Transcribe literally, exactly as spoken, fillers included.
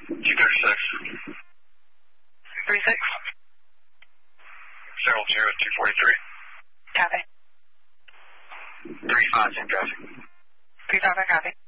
G thirty-six. three six. Several zero two forty-three. Copy. three five, same traffic. three five, I copy.